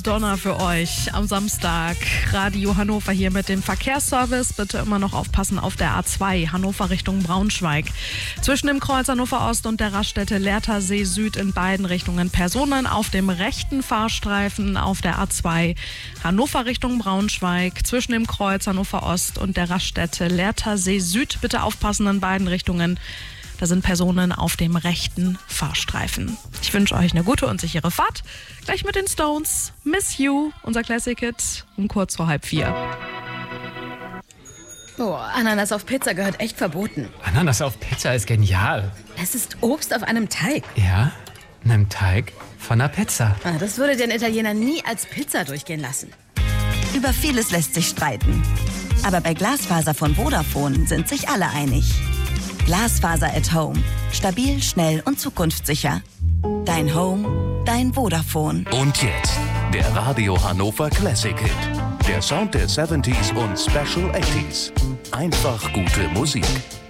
Donner für euch am Samstag. Radio Hannover hier mit dem Verkehrsservice. Bitte immer noch aufpassen auf der A2 Hannover Richtung Braunschweig. Zwischen dem Kreuz Hannover Ost und der Raststätte Lehrtersee Süd in beiden Richtungen Personen auf dem rechten Fahrstreifen auf der A2 Hannover Richtung Braunschweig. Zwischen dem Kreuz Hannover Ost und der Raststätte Lehrtersee Süd bitte aufpassen in beiden Richtungen. Da sind Personen auf dem rechten Fahrstreifen. Ich wünsche euch eine gute und sichere Fahrt. Gleich mit den Stones. Miss You, unser Classic-Hit, um kurz vor 3:30. Oh, Ananas auf Pizza gehört echt verboten. Ananas auf Pizza ist genial. Es ist Obst auf einem Teig. Ja, einem Teig von einer Pizza. Das würde den Italiener nie als Pizza durchgehen lassen. Über vieles lässt sich streiten. Aber bei Glasfaser von Vodafone sind sich alle einig. Glasfaser at Home. Stabil, schnell und zukunftssicher. Dein Home, dein Vodafone. Und jetzt der Radio Hannover Classic Hit. Der Sound der 70s und Special 80s. Einfach gute Musik.